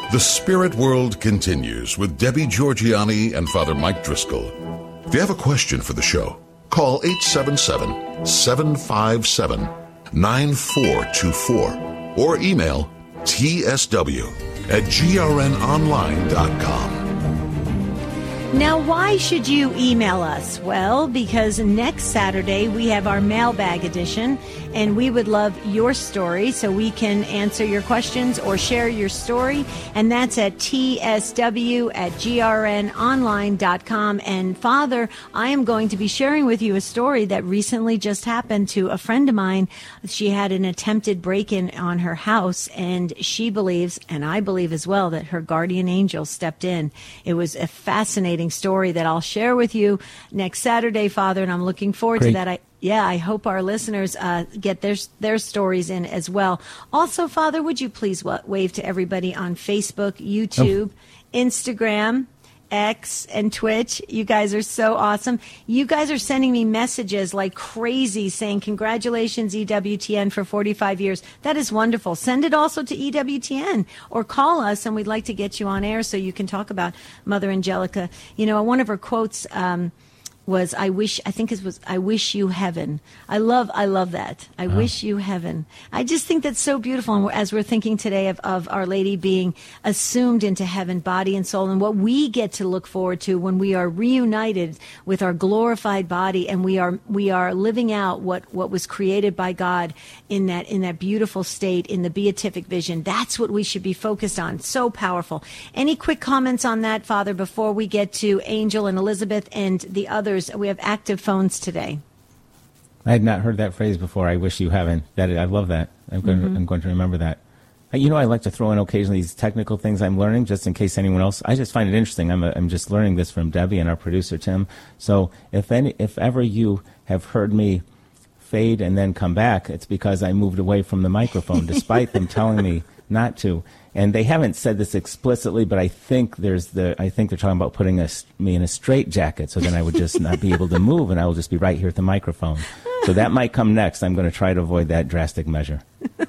The Spirit World continues with Debbie Georgianni and Father Mike Driscoll. If you have a question for the show, call 877-757-9424 or email tsw@grnonline.com. Now, why should you email us? Well, because next Saturday we have our mailbag edition, and we would love your story so we can answer your questions or share your story, and that's at tsw@grnonline.com. And Father, I am going to be sharing with you a story that recently just happened to a friend of mine. She had an attempted break-in on her house, and she believes, and I believe as well, that her guardian angel stepped in. It was a fascinating story that I'll share with you next Saturday, Father, and I'm looking forward to that. I hope our listeners get their stories in as well. Also, Father, would you please wave to everybody on Facebook, YouTube, Instagram, X, and Twitch? You guys are so awesome. You guys are sending me messages like crazy saying, congratulations, EWTN, for 45 years. That is wonderful. Send it also to EWTN or call us, and we'd like to get you on air so you can talk about Mother Angelica. You know, one of her quotes was, I wish you heaven. I love that. I wish you heaven. I just think that's so beautiful. And as we're thinking today of Our Lady being assumed into heaven, body and soul, and what we get to look forward to when we are reunited with our glorified body, and we are living out what was created by God in that beautiful state, in the beatific vision. That's what we should be focused on. So powerful. Any quick comments on that, Father, before we get to Angel and Elizabeth and the others? We have active phones today. I had not heard that phrase before. I wish you haven't. I love that. I'm going to remember that. You know, I like to throw in occasionally these technical things I'm learning, just in case anyone else. I just find it interesting. I'm just learning this from Debbie and our producer Tim. So if ever you have heard me fade and then come back, it's because I moved away from the microphone, despite them telling me not to. And they haven't said this explicitly, but I think they're talking about putting me in a straitjacket, so then I would just not be able to move, and I will just be right here at the microphone. So that might come next. I'm going to try to avoid that drastic measure.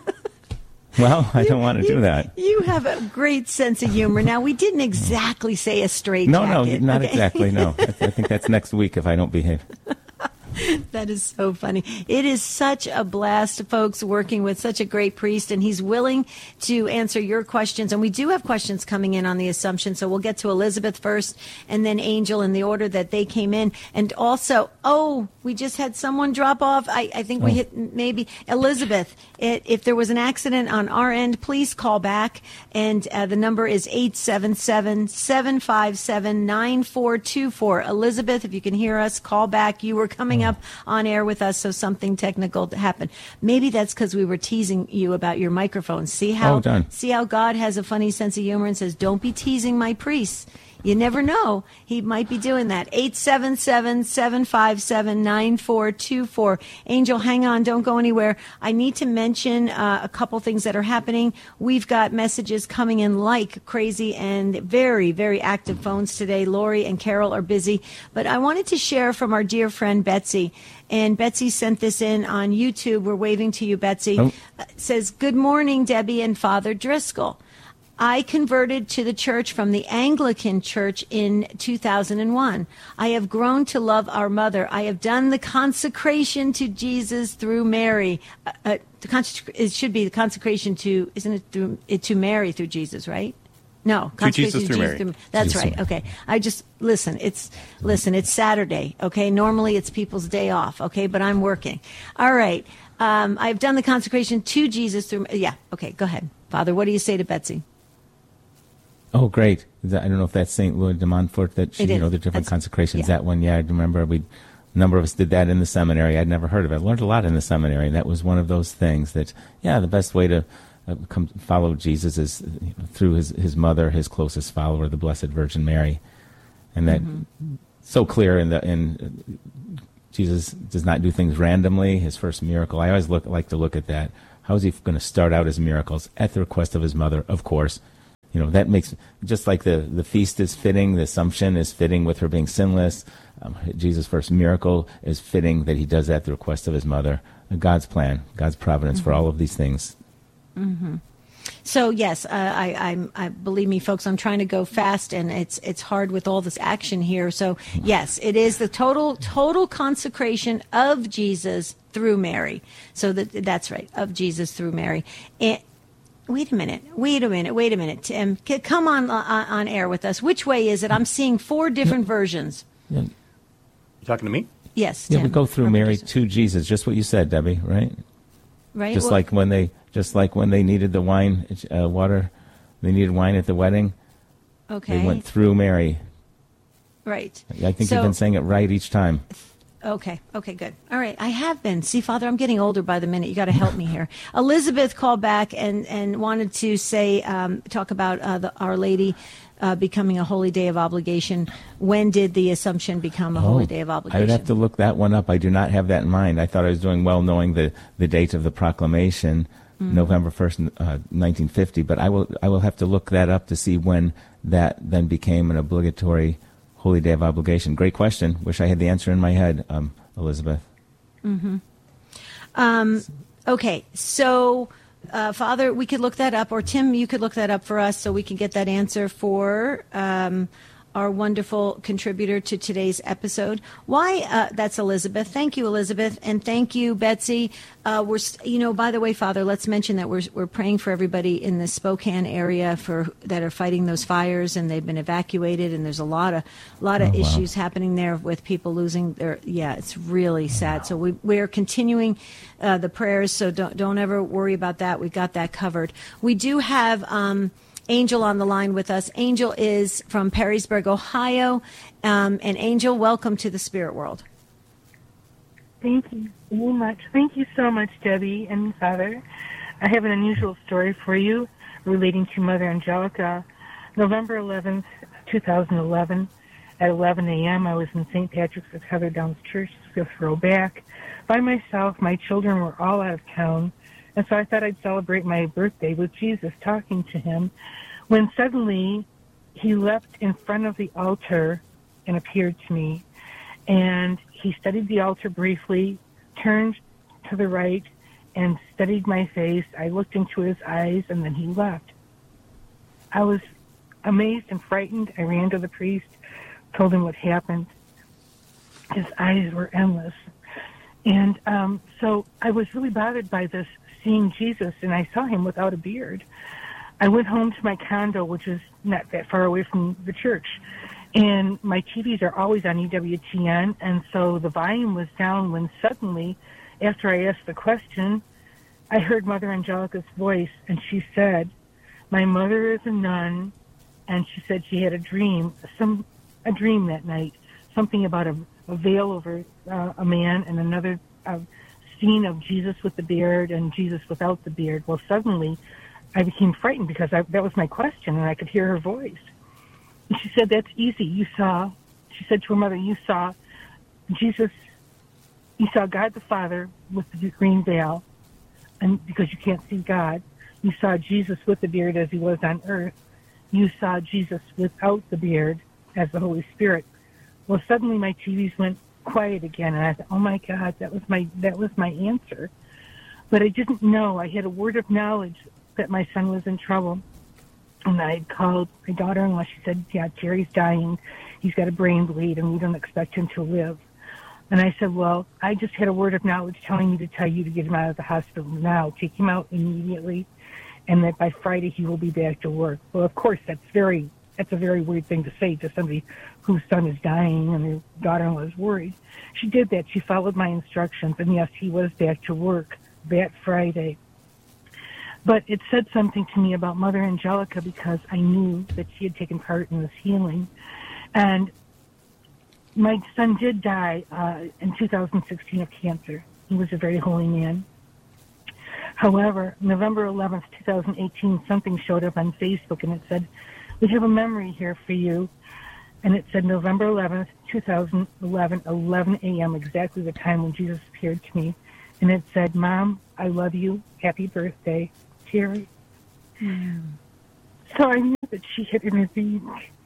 Well, I don't want to do that. You have a great sense of humor. Now, we didn't exactly say a straitjacket. No, not exactly, no. I think that's next week if I don't behave. That is so funny. It is such a blast, folks, working with such a great priest, and he's willing to answer your questions. And we do have questions coming in on the Assumption, so we'll get to Elizabeth first and then Angel in the order that they came in. And also, we just had someone drop off. I think we hit maybe Elizabeth. If there was an accident on our end, please call back. And the number is 877-757-9424. Elizabeth, if you can hear us, call back. You were coming up on air with us, so something technical happened. Maybe that's because we were teasing you about your microphone. See how God has a funny sense of humor and says, don't be teasing my priests. You never know. He might be doing that. 877-757-9424. Angel, hang on. Don't go anywhere. I need to mention a couple things that are happening. We've got messages coming in like crazy and very, very active phones today. Lori and Carol are busy. But I wanted to share from our dear friend Betsy. And Betsy sent this in on YouTube. We're waving to you, Betsy. Says, good morning, Debbie and Father Driscoll. I converted to the church from the Anglican Church in 2001. I have grown to love our mother. I have done the consecration to Jesus through Mary. It should be the consecration to, isn't it to Mary through Jesus, right? No, consecration to Jesus through Mary. That's right. Okay. I just, listen, it's Saturday. Okay. Normally it's people's day off. Okay. But I'm working. All right. I've done the consecration to Jesus through, yeah. Okay. Go ahead. Father, what do you say to Betsy? Oh, great. I don't know if that's St. Louis de Montfort, the different consecrations. Yeah. That one, yeah, I remember a number of us did that in the seminary. I'd never heard of it. I learned a lot in the seminary, and that was one of those things that, the best way to follow Jesus is through his mother, his closest follower, the Blessed Virgin Mary. And that so clear in Jesus does not do things randomly. His first miracle, I always like to look at that. How is he going to start out his miracles? At the request of his mother, of course. That makes, just like the feast is fitting, the Assumption is fitting with her being sinless. Jesus' first miracle is fitting that he does that at the request of his mother. God's plan, God's providence for all of these things. Mm-hmm. So yes, I believe me, folks. I'm trying to go fast, and it's hard with all this action here. So yes, it is the total consecration of Jesus through Mary. So that's right, of Jesus through Mary. Wait a minute, Tim. Come on air with us. Which way is it? I'm seeing 4 different versions. You talking to me? Yes, Tim. Yeah, we go through Mary to Jesus. Just what you said, Debbie. Right. Right. Just like when they needed the wine, water, they needed wine at the wedding. Okay. They went through Mary. Right. I think you've been saying it right each time. Okay, good. All right, I have been. See, Father, I'm getting older by the minute. You got to help me here. Elizabeth called back and wanted to say, talk about Our Lady becoming a holy day of obligation. When did the Assumption become a holy day of obligation? I would have to look that one up. I do not have that in mind. I thought I was doing well knowing the date of the proclamation, November 1st, 1950, but I will have to look that up to see when that then became an obligatory holy day of obligation. Great question. Wish I had the answer in my head, Elizabeth. Mm-hmm. Okay, so Father, we could look that up, or Tim, you could look that up for us so we can get that answer for our wonderful contributor to today's episode. Why? That's Elizabeth. Thank you, Elizabeth, and thank you, Betsy. By the way, Father, let's mention that we're praying for everybody in the Spokane area that are fighting those fires, and they've been evacuated, and there's a lot of issues happening there with people losing their. Yeah, it's really sad. So we're continuing the prayers. So don't ever worry about that. We got that covered. We do have Angel on the line with us. Angel is from Perrysburg, Ohio. And Angel, welcome to the Spirit World. Thank you so much. Thank you so much, Debbie and Father. I have an unusual story for you relating to Mother Angelica. November 11th, 2011, at 11 a.m., I was in St. Patrick's with Heather Downs Church, 5th row back, by myself. My children were all out of town, and so I thought I'd celebrate my birthday with Jesus, talking to him, when suddenly he leapt in front of the altar and appeared to me. And he studied the altar briefly, turned to the right, and studied my face. I looked into his eyes, and then he left. I was amazed and frightened. I ran to the priest, told him what happened. His eyes were endless. And so I was really bothered by this, seeing Jesus, and I saw him without a beard. I went home to my condo, which is not that far away from the church, and my TVs are always on EWTN, and so the volume was down when suddenly, after I asked the question, I heard Mother Angelica's voice, and she said, "My mother is a nun," and she said she had a dream that night, something about a veil over a man, and another scene of Jesus with the beard and Jesus without the beard. Well, suddenly I became frightened because that was my question, and I could hear her voice. And she said, "That's easy. She said to her mother, you saw Jesus, you saw God the Father with the green veil, and because you can't see God. You saw Jesus with the beard as he was on earth. You saw Jesus without the beard as the Holy Spirit." Well, suddenly my TVs went quiet again, and I thought, oh my God, that was my answer. But I didn't know. I had a word of knowledge that my son was in trouble. And I had called my daughter-in-law. She said, "Yeah, Jerry's dying. He's got a brain bleed, and we don't expect him to live." And I said, "Well, I just had a word of knowledge telling me to tell you to get him out of the hospital now. Take him out immediately, and that by Friday he will be back to work." Well, of course, that's a very weird thing to say to somebody whose son is dying and her daughter-in-law is worried. She did that. She followed my instructions, and yes, he was back to work that Friday. But it said something to me about Mother Angelica because I knew that she had taken part in this healing. And my son did die in 2016 of cancer. He was a very holy man. However, November 11th, 2018, something showed up on Facebook, and it said, "We have a memory here for you." And it said November 11th, 2011, 11 a.m., exactly the time when Jesus appeared to me. And it said, "Mom, I love you. Happy birthday, Terry." Mm. So I knew that she had intervened.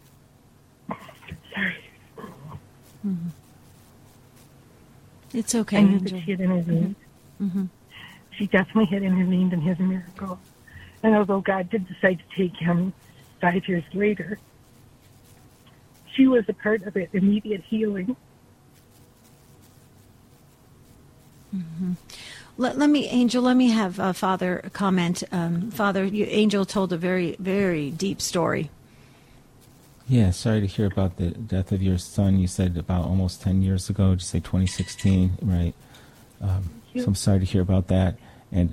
Sorry. Mm-hmm. It's okay, I knew Angel. that she had intervened. Mm-hmm. She definitely had intervened in his miracle. And although God did decide to take him 5 years later, she was a part of that immediate healing. Mm-hmm. Let me have Father comment. Father, Angel told a very, very deep story. Yeah, sorry to hear about the death of your son. You said about almost 10 years ago. Did you say 2016? Right. So I'm sorry to hear about that. And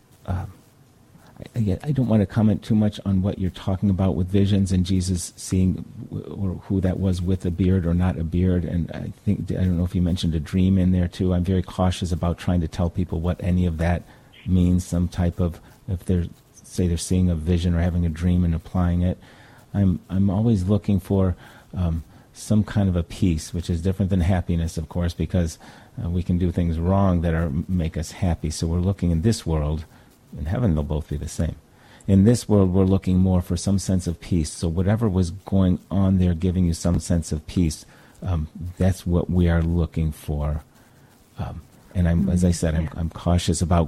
I don't want to comment too much on what you're talking about with visions and Jesus seeing or who that was with a beard or not a beard. And I don't know if you mentioned a dream in there too. I'm very cautious about trying to tell people what any of that means, some type of, if they're seeing a vision or having a dream and applying it. I'm always looking for some kind of a peace, which is different than happiness, of course, because we can do things wrong that make us happy. So we're looking in this world. In heaven, they'll both be the same. In this world, we're looking more for some sense of peace. So whatever was going on there, giving you some sense of peace, that's what we are looking for. And as I said, I'm cautious about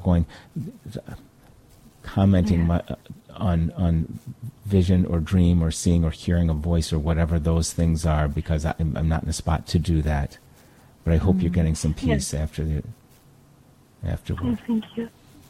commenting on vision or dream or seeing or hearing a voice or whatever those things are, because I'm not in a spot to do that. But I hope you're getting some peace afterward. Oh, thank you.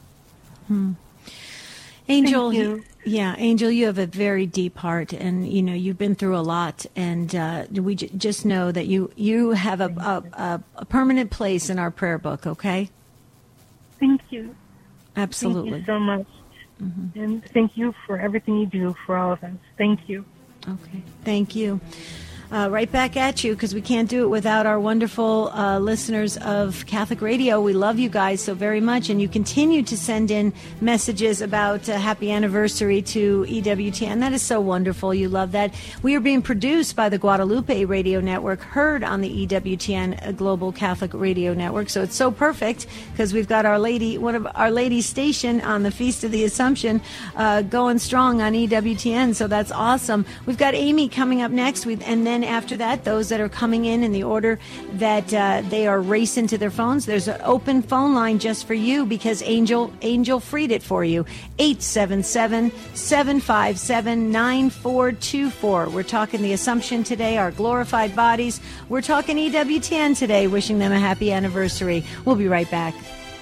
Angel, thank you. Angel, you have a very deep heart, and you've been through a lot, and we just know that you have a permanent place in our prayer book. Okay. Thank you. Absolutely. Thank you so much. Mm-hmm. And thank you for everything you do for all of us. Thank you. Okay. Thank you. Right back at you, because we can't do it without our wonderful listeners of Catholic Radio. We love you guys so very much, and you continue to send in messages about happy anniversary to EWTN. That is so wonderful. You love that. We are being produced by the Guadalupe Radio Network, heard on the EWTN Global Catholic Radio Network. So it's so perfect, because we've got one of Our Lady's station on the Feast of the Assumption going strong on EWTN. So that's awesome. We've got Amy coming up next, and then after that, those that are coming in the order that they are racing to their phones, there's an open phone line just for you, because Angel freed it for you. 877-757-9424. We're talking the Assumption today, our glorified bodies. We're talking EWTN today, wishing them a happy anniversary. We'll be right back.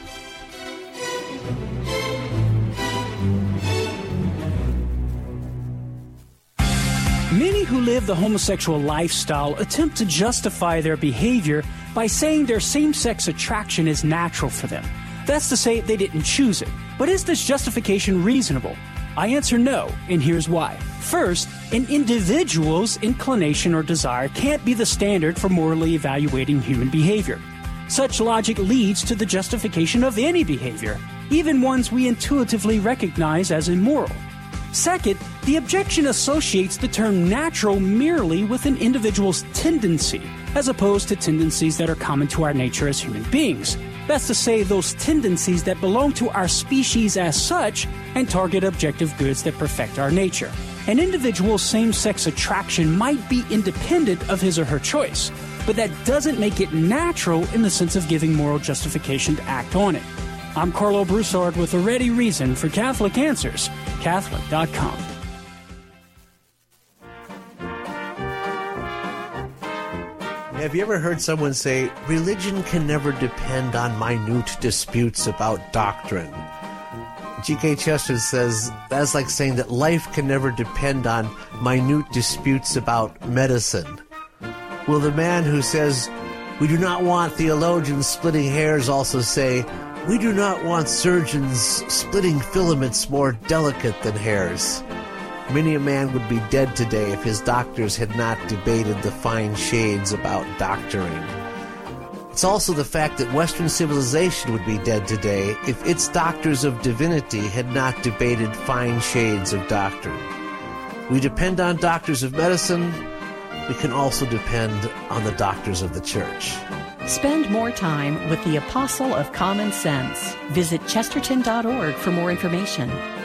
Many who live the homosexual lifestyle attempt to justify their behavior by saying their same-sex attraction is natural for them. That's to say they didn't choose it. But is this justification reasonable? I answer no, and here's why. First, an individual's inclination or desire can't be the standard for morally evaluating human behavior. Such logic leads to the justification of any behavior, even ones we intuitively recognize as immoral. Second, the objection associates the term natural merely with an individual's tendency, as opposed to tendencies that are common to our nature as human beings. That's to say, those tendencies that belong to our species as such and target objective goods that perfect our nature. An individual's same-sex attraction might be independent of his or her choice, but that doesn't make it natural in the sense of giving moral justification to act on it. I'm Carlo Broussard with a ready reason for Catholic Answers, Catholic.com. Have you ever heard someone say, religion can never depend on minute disputes about doctrine? G.K. Chesterton says, that's like saying that life can never depend on minute disputes about medicine. Will the man who says, we do not want theologians splitting hairs also say, we do not want surgeons splitting filaments more delicate than hairs? Many a man would be dead today if his doctors had not debated the fine shades about doctoring. It's also the fact that Western civilization would be dead today if its doctors of divinity had not debated fine shades of doctrine. We depend on doctors of medicine. We can also depend on the doctors of the Church. Spend more time with the Apostle of Common Sense. Visit Chesterton.org for more information.